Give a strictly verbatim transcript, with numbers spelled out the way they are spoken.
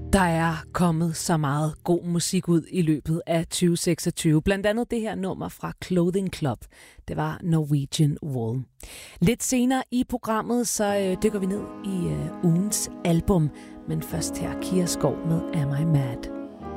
Der er kommet så meget god musik ud i løbet af tyve seksogtyve. Blandt andet det her nummer fra Clothing Club. Det var Norwegian Wool. Lidt senere i programmet, så øh, dykker vi ned i øh, ugens album. Men først her Kira Skov med Am I Mad?